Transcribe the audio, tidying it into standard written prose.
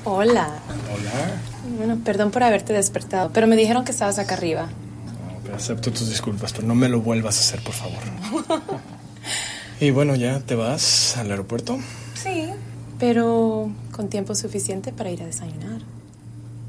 Hola. Hola. Bueno, perdón por haberte despertado, pero me dijeron que estabas acá arriba. Acepto tus disculpas, pero no me lo vuelvas a hacer, por favor. Y bueno, ¿ya te vas al aeropuerto? Sí, pero con tiempo suficiente para ir a desayunar.